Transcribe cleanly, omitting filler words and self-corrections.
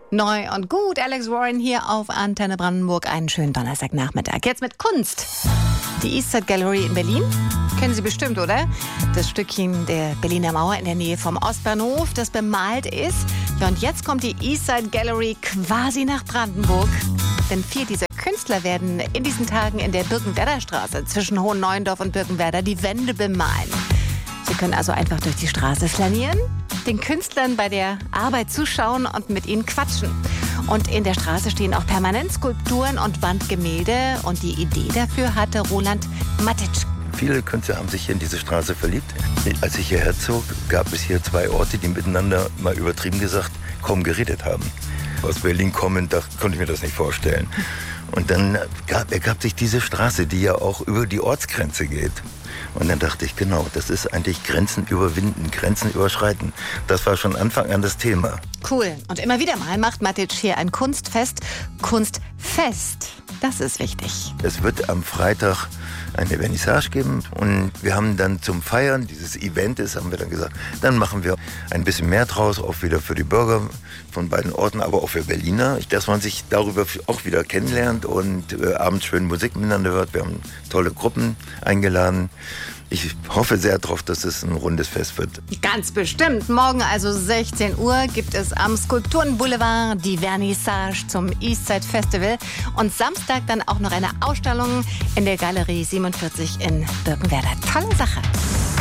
Neu und gut, Alex Warren hier auf Antenne Brandenburg. Einen schönen Donnerstagnachmittag. Jetzt mit Kunst. Die Eastside Gallery in Berlin. Kennen Sie bestimmt, oder? Das Stückchen der Berliner Mauer in der Nähe vom Ostbahnhof, das bemalt ist. Ja, und jetzt kommt die Eastside Gallery quasi nach Brandenburg. Denn 4 dieser Künstler werden in diesen Tagen in der Birkenwerder Straße zwischen Hohenneuendorf und Birkenwerder die Wände bemalen. Sie können also einfach durch die Straße flanieren, den Künstlern bei der Arbeit zuschauen und mit ihnen quatschen. Und in der Straße stehen auch permanent Skulpturen und Wandgemälde. Und die Idee dafür hatte Roland Matic. Viele Künstler haben sich hier in diese Straße verliebt. Als ich hierher zog, gab es hier 2 Orte, die miteinander, mal übertrieben gesagt, kaum geredet haben. Aus Berlin kommend, da konnte ich mir das nicht vorstellen. Und dann ergab sich diese Straße, die ja auch über die Ortsgrenze geht. Und dann dachte ich, genau, das ist eigentlich Grenzen überwinden, Grenzen überschreiten. Das war schon Anfang an das Thema. Cool. Und immer wieder mal macht Matic hier ein Kunstfest. Kunstfest, das ist wichtig. Es wird am Freitag eine Vernissage geben und wir haben dann zum Feiern dieses Events, haben wir dann gesagt, dann machen wir ein bisschen mehr draus, auch wieder für die Bürger von beiden Orten, aber auch für Berliner, dass man sich darüber auch wieder kennenlernt und abends schön Musik miteinander hört. Wir haben tolle Gruppen eingeladen. Ich hoffe sehr darauf, dass es ein rundes Fest wird. Ganz bestimmt. Morgen also 16 Uhr gibt es am Skulpturenboulevard die Vernissage zum Eastside Festival. Und Samstag dann auch noch eine Ausstellung in der Galerie 47 in Birkenwerder. Tolle Sache.